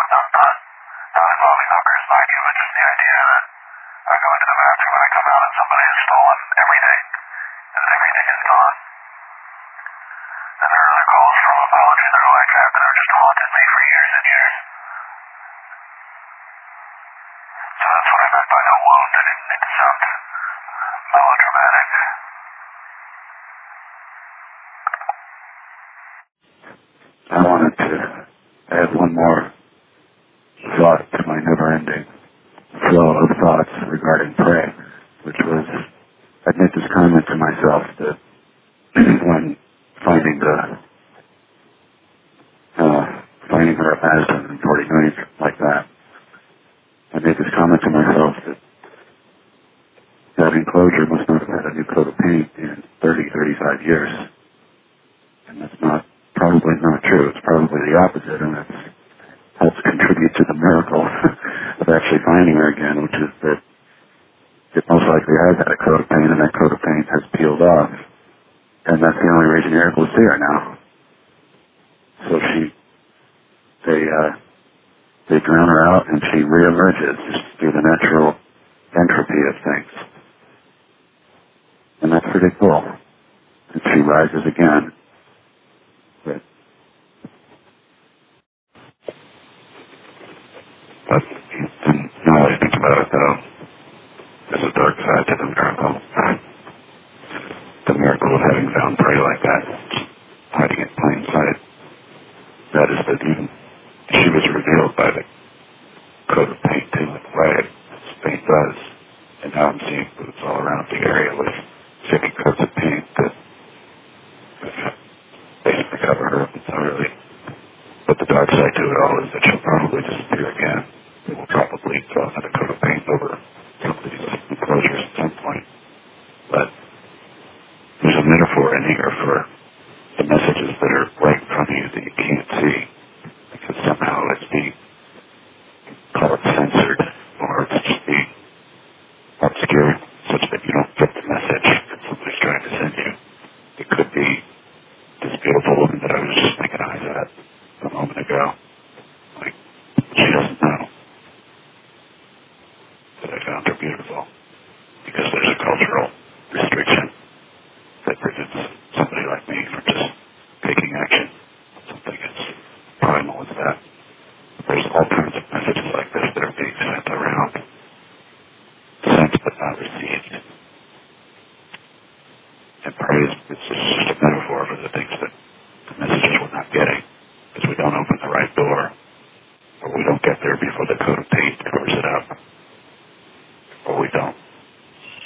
Not involving hookers, mind you, but just the idea that I go into the bathroom and I come out and somebody has stolen everything, and everything is gone. And there are other calls from apologies that are like that that have just haunted me for years and years. So that's what I meant by no wound. I didn't need to sound melodramatic. I wanted to add one more thought to my never-ending flow of thoughts regarding prey, which was, I'd made this comment to myself that when finding her at Madison and 49th like that, I made this comment to myself that enclosure must not have had a new coat of paint in 30, 35 years. And that's probably not true. It's probably the opposite, and it helps contribute to the miracle of actually finding her again, which is that it most likely has had a coat of paint, and that coat of paint has peeled off. And that's the only reason you're able to see her now. So they drown her out, and she reemerges just through the natural entropy of things. And that's pretty cool. And she rises again. But now I think about it, though, there's a dark side to the miracle. The miracle of having found prey like that, hiding in plain sight. That is that even she was revealed by the coat of paint peeling away, as paint does. And now I'm seeing boots all around the area with thick coats of paint that basically cover her up entirely. But the dark side to it all is that she'll probably disappear again. It will probably throw another coat of paint over some of these enclosures at some point. But there's a metaphor in here for the messages that are right in front of you that you can't see. Because somehow it's being, call it censored, or it's just being obscured such that you don't get the message that somebody's trying to send you. It could be this beautiful woman that I was just making eyes at a moment ago. Like, she doesn't know that I found her beautiful. Because there's a cultural restriction that prevents somebody like me from just taking action on something as primal as that. There's all kinds of messages like this that are being sent around. Sent but not received. And praise, it's just a metaphor for the things that the messages we're not getting. Because we don't open the right door. Or we don't get there before the coat of paint covers it up. Or we don't